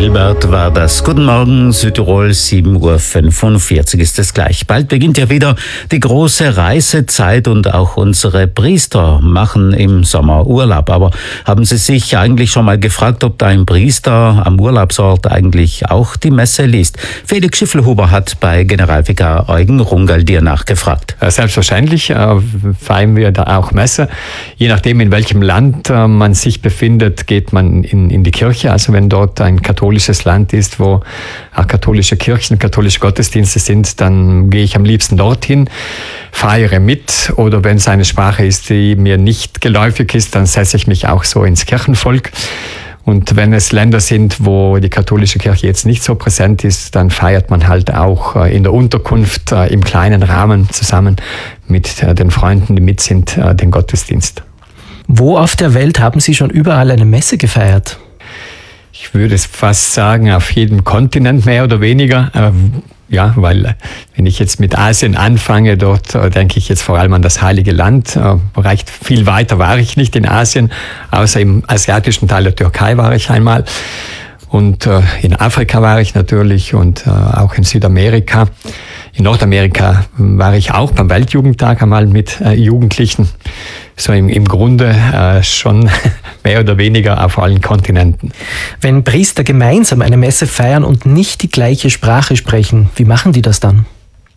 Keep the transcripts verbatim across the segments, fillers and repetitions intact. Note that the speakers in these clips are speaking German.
Gilbert war das. Guten Morgen, Südtirol, sieben Uhr fünfundvierzig ist es gleich. Bald beginnt ja wieder die große Reisezeit und auch unsere Priester machen im Sommer Urlaub. Aber haben Sie sich eigentlich schon mal gefragt, ob da ein Priester am Urlaubsort eigentlich auch die Messe liest? Felix Schiffelhuber hat bei Generalvikar Eugen Rungaldier nachgefragt. Selbstverständlich äh, feiern wir da auch Messe. Je nachdem, in welchem Land äh, man sich befindet, geht man in, in die Kirche. Also wenn dort ein katholisches Land ist, wo auch katholische Kirchen, katholische Gottesdienste sind, dann gehe ich am liebsten dorthin, feiere mit. Oder wenn es eine Sprache ist, die mir nicht geläufig ist, dann setze ich mich auch so ins Kirchenvolk. Und wenn es Länder sind, wo die katholische Kirche jetzt nicht so präsent ist, dann feiert man halt auch in der Unterkunft im kleinen Rahmen zusammen mit den Freunden, die mit sind, den Gottesdienst. Wo auf der Welt haben Sie schon überall eine Messe gefeiert? Ich würde fast sagen, auf jedem Kontinent mehr oder weniger. Ja, weil wenn ich jetzt mit Asien anfange, dort denke ich jetzt vor allem an das Heilige Land. Reicht viel weiter war ich nicht in Asien, außer im asiatischen Teil der Türkei war ich einmal. Und äh, in Afrika war ich natürlich und äh, auch in Südamerika. In Nordamerika war ich auch beim Weltjugendtag einmal mit äh, Jugendlichen. So im, im Grunde äh, schon mehr oder weniger auf allen Kontinenten. Wenn Priester gemeinsam eine Messe feiern und nicht die gleiche Sprache sprechen, wie machen die das dann?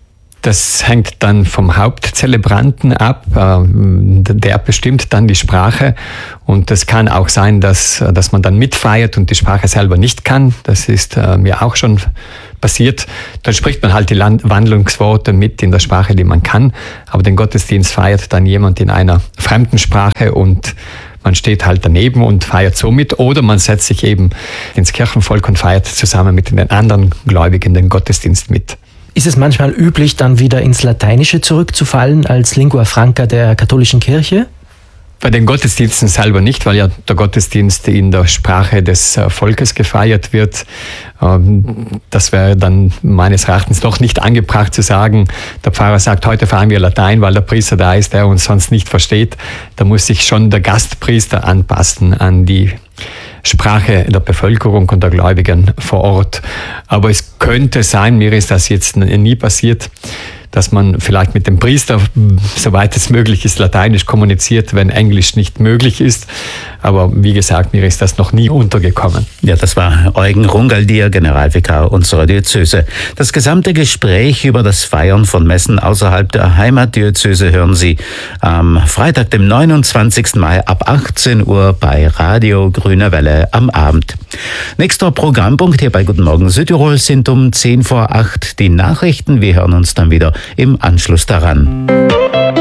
Das hängt dann vom Hauptzelebranten ab. Der bestimmt dann die Sprache. Und es kann auch sein, dass, dass man dann mitfeiert und die Sprache selber nicht kann. Das ist mir auch schon passiert. Dann spricht man halt die Wandlungsworte mit in der Sprache, die man kann. Aber den Gottesdienst feiert dann jemand in einer fremden Sprache und man steht halt daneben und feiert so mit. Oder man setzt sich eben ins Kirchenvolk und feiert zusammen mit den anderen Gläubigen den Gottesdienst mit. Ist es manchmal üblich, dann wieder ins Lateinische zurückzufallen als Lingua Franca der katholischen Kirche? Bei den Gottesdiensten selber nicht, weil ja der Gottesdienst in der Sprache des Volkes gefeiert wird. Das wäre dann meines Erachtens doch nicht angebracht zu sagen, der Pfarrer sagt, heute feiern wir Latein, weil der Priester da ist, der uns sonst nicht versteht. Da muss sich schon der Gastpriester anpassen an die Sprache der Bevölkerung und der Gläubigen vor Ort. Aber es könnte sein, mir ist das jetzt nie passiert, dass man vielleicht mit dem Priester, soweit es möglich ist, lateinisch kommuniziert, wenn Englisch nicht möglich ist. Aber wie gesagt, mir ist das noch nie untergekommen. Ja, das war Eugen Rungaldier, Generalvikar unserer Diözese. Das gesamte Gespräch über das Feiern von Messen außerhalb der Heimatdiözese hören Sie am Freitag, dem neunundzwanzigsten Mai ab achtzehn Uhr bei Radio Grüne Welle am Abend. Nächster Programmpunkt hier bei Guten Morgen Südtirol sind um zehn vor acht die Nachrichten. Wir hören uns dann wieder im Anschluss daran.